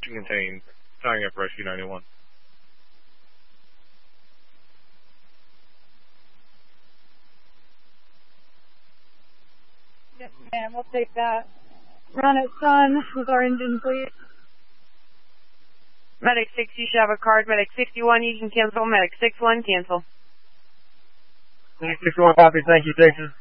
Location contained. Tying up Rescue 91. Yes, ma'am. We'll take that. Run it, son, with our engine, please. Medic 6, you should have a card. Medic 61, you can cancel. Medic 61, cancel. Medic 61, copy. Thank you, Jason.